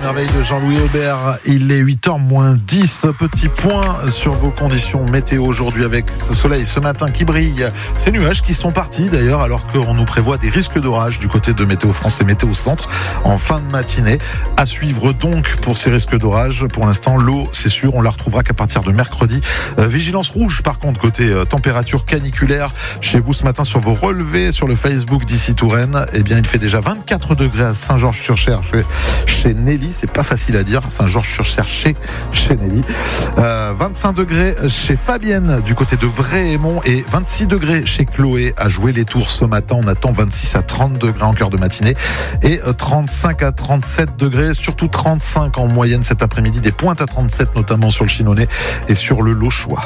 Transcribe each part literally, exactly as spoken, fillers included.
merveille de Jean-Louis Aubert. Il est huit heures moins dix. Petit point sur vos conditions météo aujourd'hui avec ce soleil ce matin qui brille. Ces nuages qui sont partis d'ailleurs alors qu'on nous prévoit des risques d'orage du côté de Météo France et Météo Centre en fin de matinée. À suivre donc pour ces risques d'orage. Pour l'instant, l'eau, c'est sûr, on la retrouvera qu'à partir de mercredi. Euh, vigilance rouge par contre côté euh, température caniculaire. Chez vous ce matin sur vos relevés sur le Facebook d'Ici Touraine, eh bien il fait déjà vingt-quatre degrés à Saint-Georges-sur-Cher chez, chez Nelly. C'est pas facile à dire, Saint-Georges-sur-Cher chez, chez Nelly. Euh, vingt-cinq degrés chez Fabienne du côté de Bréhémont et vingt-six degrés chez Chloé à Jouer les Tours ce matin. On attend vingt-six à trente degrés en cœur de matinée et trente-cinq à trente-sept degrés, surtout trente-cinq en moyenne cet après-midi. Des pointes à trente-sept notamment sur le Chinonais et sur le Lochois.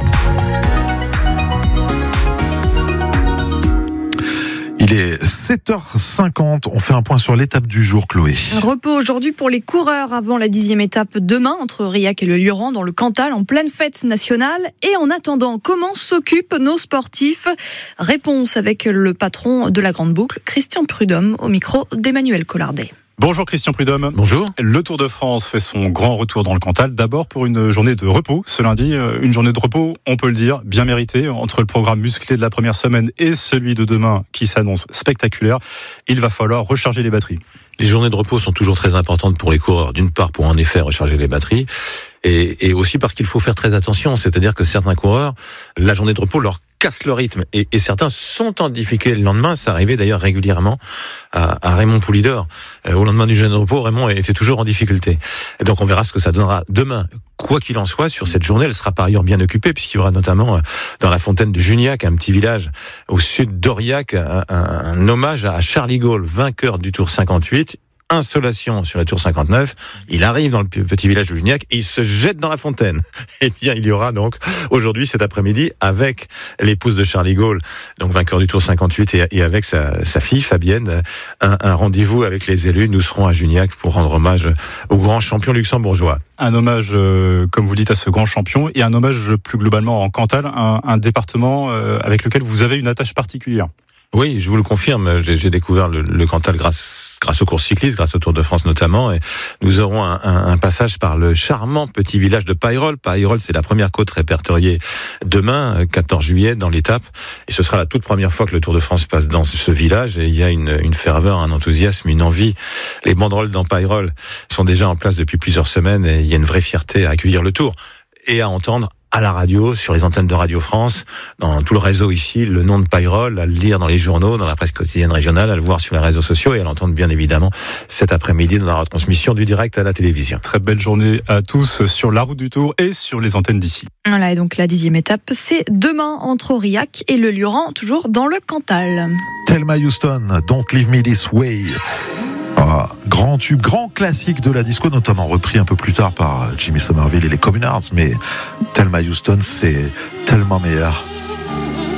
Il est sept heures cinquante, on fait un point sur l'étape du jour, Chloé. Repos aujourd'hui pour les coureurs avant la dixième étape demain entre Aurillac et le Lioran dans le Cantal en pleine fête nationale. Et en attendant, comment s'occupent nos sportifs ? Réponse avec le patron de la Grande Boucle, Christian Prudhomme, au micro d'Emmanuel Collardet. Bonjour Christian Prudhomme. Bonjour. Le Tour de France fait son grand retour dans le Cantal, d'abord pour une journée de repos ce lundi, une journée de repos, on peut le dire, bien méritée, entre le programme musclé de la première semaine et celui de demain qui s'annonce spectaculaire. Il va falloir recharger les batteries. Les journées de repos sont toujours très importantes pour les coureurs, d'une part pour en effet recharger les batteries, et, et aussi parce qu'il faut faire très attention, c'est-à-dire que certains coureurs, la journée de repos leur casse le rythme, et, et certains sont en difficulté le lendemain. Ça arrivait d'ailleurs régulièrement à, à Raymond Poulidor. Euh, au lendemain du journée de repos, Raymond était toujours en difficulté. Et donc on verra ce que ça donnera demain. Quoi qu'il en soit, sur cette journée, elle sera par ailleurs bien occupée, puisqu'il y aura notamment euh, dans la fontaine de Juniac, un petit village au sud d'Aurillac, un, un, un hommage à Charles de Gaulle, vainqueur du Tour cinquante-huit. Insolation sur la Tour cinquante-neuf, il arrive dans le petit village de Juniac et il se jette dans la fontaine. Eh bien, il y aura donc aujourd'hui, cet après-midi, avec l'épouse de Charles de Gaulle, donc vainqueur du Tour cinquante-huit, et, et avec sa, sa fille Fabienne, un, un rendez-vous avec les élus. Nous serons à Juniac pour rendre hommage au grand champion luxembourgeois. Un hommage, euh, comme vous dites, à ce grand champion, et un hommage plus globalement en Cantal, un, un département euh, avec lequel vous avez une attache particulière. Oui, je vous le confirme, j'ai, j'ai découvert le, le Cantal grâce, grâce aux courses cyclistes, grâce au Tour de France notamment, et nous aurons un, un, un passage par le charmant petit village de Paillerolle. Paillerolle, c'est la première côte répertoriée demain, quatorze juillet, dans l'étape, et ce sera la toute première fois que le Tour de France passe dans ce village, et il y a une, une ferveur, un enthousiasme, une envie. Les banderoles dans Paillerolle sont déjà en place depuis plusieurs semaines, et il y a une vraie fierté à accueillir le Tour, et à entendre à la radio, sur les antennes de Radio France, dans tout le réseau ici, le nom de Paillerolle, à le lire dans les journaux, dans la presse quotidienne régionale, à le voir sur les réseaux sociaux et à l'entendre bien évidemment cet après-midi dans la retransmission du direct à la télévision. Très belle journée à tous sur la route du Tour et sur les antennes d'ici. Voilà, et donc la dixième étape, c'est demain entre Aurillac et le Lioran, toujours dans le Cantal. Thelma Houston, Don't Leave Me This Way. Ah, grand tube, grand classique de la disco, notamment repris un peu plus tard par Jimmy Somerville et les Communards, mais Thelma Houston, c'est tellement meilleur.